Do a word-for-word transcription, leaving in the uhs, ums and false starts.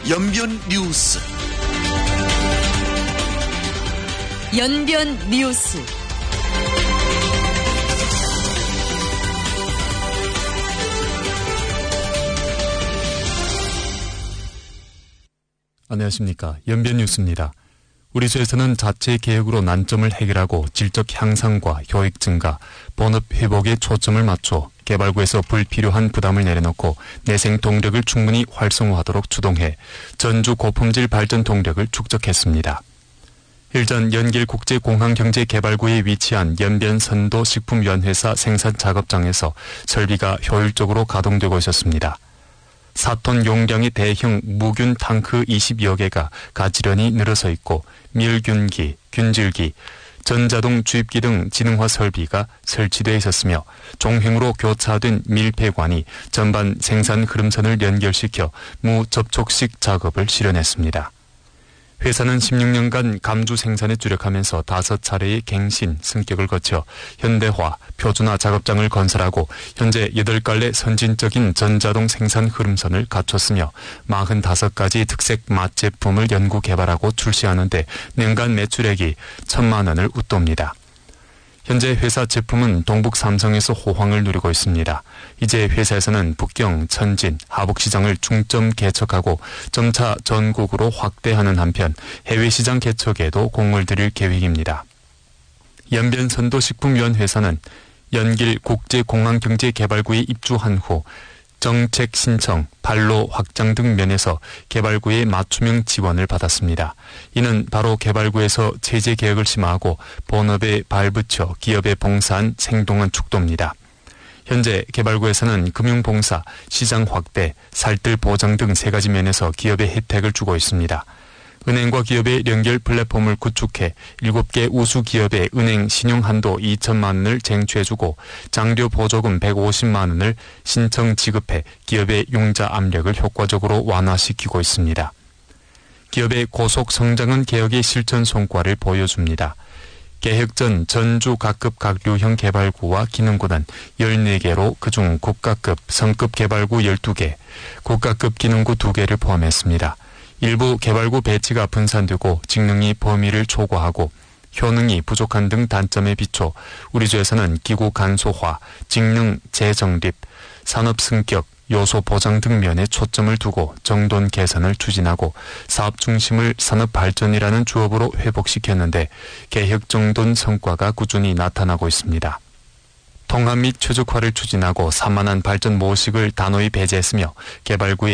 연변 뉴스. 연변 뉴스. 안녕하십니까. 연변 뉴스입니다. 우리 주에서는 자체 개혁으로 난점을 해결하고 질적 향상과 효익 증가, 본업 회복에 초점을 맞춰 개발구에서 불필요한 부담을 내려놓고 내생 동력을 충분히 활성화하도록 주동해 전주 고품질 발전 동력을 축적했습니다. 일전 연길국제공항경제개발구에 위치한 연변선도 식품연회사 생산 작업장에서 설비가 효율적으로 가동되고 있었습니다. 사 톤 용량의 대형 무균 탕크 이십여 개가 가지런히 늘어서 있고 밀균기, 균질기, 전자동 주입기 등 지능화 설비가 설치되어 있었으며 종횡으로 교차된 밀폐관이 전반 생산 흐름선을 연결시켜 무접촉식 작업을 실현했습니다. 회사는 십육 년간 감주 생산에 주력하면서 다섯 차례의 갱신, 승격을 거쳐 현대화, 표준화 작업장을 건설하고 현재 여덟 갈래 선진적인 전자동 생산 흐름선을 갖췄으며 사십오 가지 특색 맛 제품을 연구 개발하고 출시하는 데年間 매출액이 천만 원을 웃돕니다. 현재 회사 제품은 동북 삼성에서 호황을 누리고 있습니다. 이제 회사에서는 북경, 천진, 하북시장을 중점 개척하고 점차 전국으로 확대하는 한편 해외 시장 개척에도 공을 들일 계획입니다. 연변선도식품연회사는 연길 국제공항경제개발구에 입주한 후 정책 신청, 판로 확장 등 면에서 개발구의 맞춤형 지원을 받았습니다. 이는 바로 개발구에서 체제 개혁을 심화하고 본업에 발붙여 기업에 봉사한 생동한 축도입니다. 현재 개발구에서는 금융봉사, 시장 확대, 살뜰 보장 등 세 가지 면에서 기업에 혜택을 주고 있습니다. 은행과 기업의 연결 플랫폼을 구축해 일곱 개 우수 기업의 은행 신용한도 이천만 원을 쟁취해주고 장려 보조금 백오십만 원을 신청 지급해 기업의 융자 압력을 효과적으로 완화시키고 있습니다. 기업의 고속 성장은 개혁의 실천 성과를 보여줍니다. 개혁 전 전주 각급 각류형 개발구와 기능구는 열네 개로 그중 국가급, 성급 개발구 열두 개, 국가급 기능구 두 개를 포함했습니다. 일부 개발구 배치가 분산되고 직능이 범위를 초과하고 효능이 부족한 등 단점에 비춰 우리 주에서는 기구 간소화, 직능 재정립, 산업 승격, 요소 보장 등 면에 초점을 두고 정돈 개선을 추진하고 사업 중심을 산업 발전이라는 주업으로 회복시켰는데 개혁 정돈 성과가 꾸준히 나타나고 있습니다. 통합 및 최적화를 추진하고 산만한 발전 모식을 단호히 배제했으며 개발구의